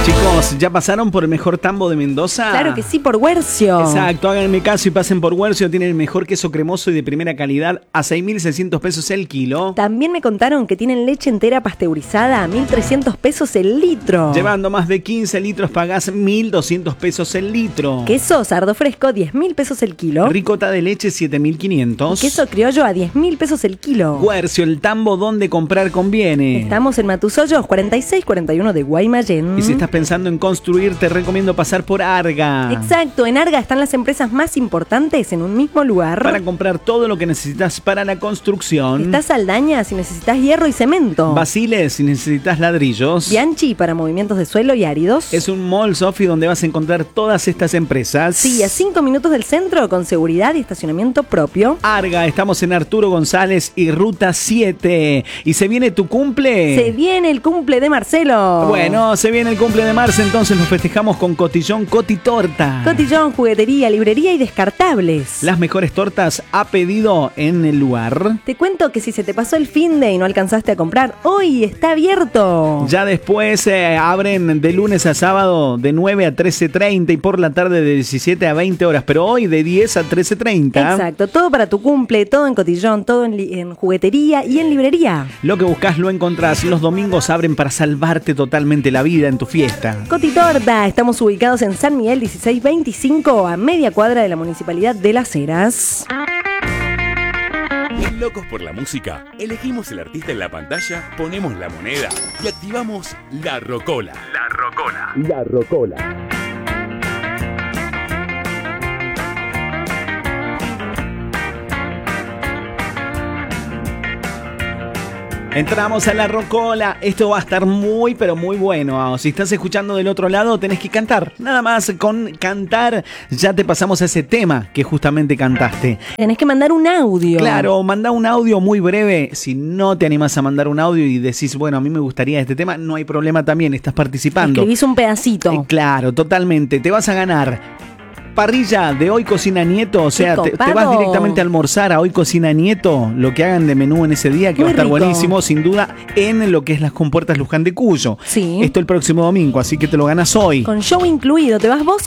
Chicos, ¿ya pasaron por el mejor tambo de Mendoza? Claro que sí, por Huercio. Exacto, háganme caso y pasen por Huercio. Tienen el mejor queso cremoso y de primera calidad a 6.600 pesos el kilo. También me contaron que tienen leche entera pasteurizada a 1.300 pesos el litro. Llevando más de 15 litros pagás 1.200 pesos el litro. Queso sardo fresco, 10.000 pesos el kilo. Ricota de leche, 7.500. Queso criollo a 10.000 pesos el kilo. Huercio, el tambo donde comprar conviene. Estamos en Matusollos, 4641 de Guaymallén. Y si estás pensando en construir, te recomiendo pasar por Arga. Exacto, en Arga están las empresas más importantes en un mismo lugar. Para comprar todo lo que necesitas para la construcción. Está Saldaña si necesitas hierro y cemento. Basile si necesitas ladrillos. Bianchi para movimientos de suelo y áridos. Es un mall, Sofi, donde vas a encontrar todas estas empresas. Sí, a 5 minutos del centro con seguridad y estacionamiento propio. Arga, estamos en Arturo González y Ruta 7. ¿Y se viene tu cumple? Se viene el cumple de Marcelo. Bueno, se viene el cumple de Marce, entonces nos festejamos con Cotillón Cotitorta. Cotillón, juguetería, librería y descartables. Las mejores tortas a pedido en el lugar. Te cuento que si se te pasó el finde y no alcanzaste a comprar, hoy está abierto. Ya después abren de lunes a sábado de 9 a 13:30 y por la tarde de 17 a 20 horas, pero hoy de 10 a 13:30. Exacto, todo para tu cumple, todo en Cotillón, todo en juguetería y en librería. Lo que buscas lo encontrás. Los domingos abren para salvarte totalmente la vida en tu fiesta. Cotitorta, estamos ubicados en San Miguel 1625, a media cuadra de la Municipalidad de Las Heras. En Locos por la Música, elegimos el artista en la pantalla, ponemos la moneda y activamos la rocola. La rocola. La rocola. Entramos a la rocola. Esto va a estar muy, pero muy bueno. Si estás escuchando del otro lado, tenés que cantar. Nada más con cantar, ya te pasamos a ese tema que justamente cantaste. Tenés que mandar un audio. Claro, manda un audio muy breve. Si no te animás a mandar un audio y decís, bueno, a mí me gustaría este tema, no hay problema también, estás participando. Escribís un pedacito. Claro, totalmente. Te vas a ganar parrilla de Hoy Cocina Nieto, o sea, te vas directamente a almorzar a Hoy Cocina Nieto, lo que hagan de menú en ese día, que muy va a estar rico. buenísimo, sin duda, en lo que es las compuertas Luján de Cuyo. Sí. Esto el próximo domingo, así que te lo ganas hoy. Con show incluido, te vas vos